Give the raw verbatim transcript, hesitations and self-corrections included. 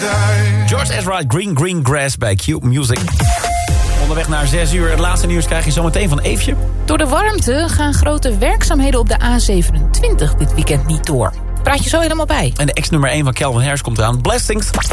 George Ezra, Green Green Grass bij Q Music. Onderweg naar zes uur. Het laatste nieuws krijg je zometeen van Eefje. Door de warmte gaan grote werkzaamheden op de A zevenentwintig dit weekend niet door. Praat je zo helemaal bij. En de ex-nummer één van Calvin Harris komt eraan. Blessings.